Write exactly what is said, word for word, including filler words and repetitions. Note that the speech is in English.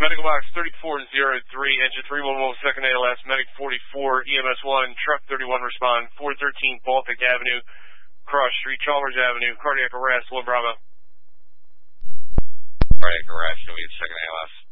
medical box thirty-four oh three, engine three one one, second A L S, medic forty-four, E M S one, truck thirty-one, respond, four thirteen Baltic Avenue, cross street, Chalmers Avenue, cardiac arrest, one Bravo. Cardiac arrest, can we get second A L S?